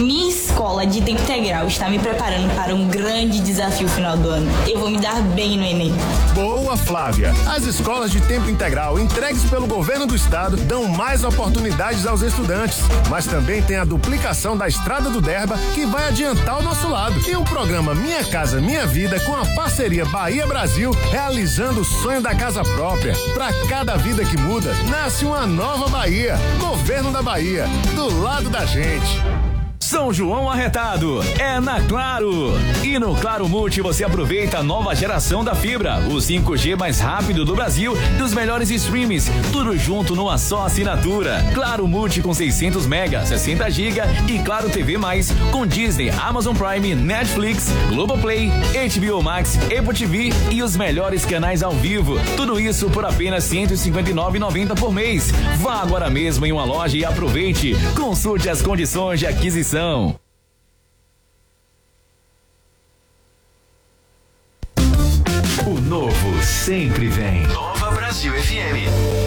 Minha escola de tempo integral está me preparando para um grande desafio final do ano. Eu vou me dar bem no Enem. Boa, Flávia! As escolas de tempo integral entregues pelo governo do estado dão mais oportunidades aos estudantes, mas também tem a duplicação da Estrada do Derba, que vai adiantar o nosso lado. E o programa Minha Casa Minha Vida, com a parceria Bahia Brasil, realizando o sonho da casa própria. Para cada vida que muda, nasce uma nova Bahia. Governo da Bahia, do lado da gente. São João arretado é na Claro. E no Claro Multi você aproveita a nova geração da fibra, o 5G mais rápido do Brasil, dos melhores streams, tudo junto numa só assinatura. Claro Multi com 600 mega, 60 GB e Claro TV Mais com Disney, Amazon Prime, Netflix, Globoplay, HBO Max, Apple TV e os melhores canais ao vivo. Tudo isso por apenas R$ 159,90 por mês. Vá agora mesmo em uma loja e aproveite. Consulte as condições de aquisição. O novo sempre vem. Nova Brasil FM.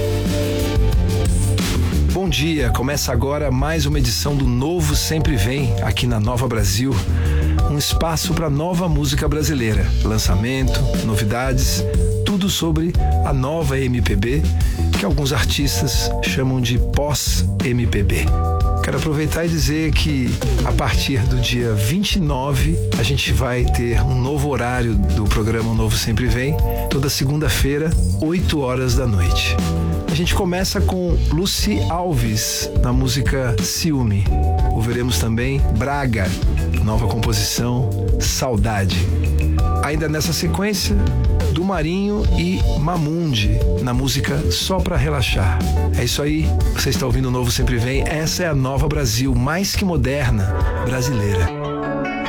Bom dia, começa agora mais uma edição do Novo Sempre Vem, aqui na Nova Brasil. Um espaço para nova música brasileira, lançamento, novidades, tudo sobre a nova MPB, que alguns artistas chamam de pós-MPB. Quero aproveitar e dizer que a partir do dia 29 a gente vai ter um novo horário do programa Novo Sempre Vem, toda segunda-feira, 8 horas da noite. A gente começa com Lucy Alves, na música Ciúme. Ouviremos também Braga, nova composição Saudade. Ainda nessa sequência, do Marinho e Mamundi, na música Só Pra Relaxar. É isso aí, você está ouvindo o Novo Sempre Vem, essa é a Nova Brasil, mais que moderna, brasileira.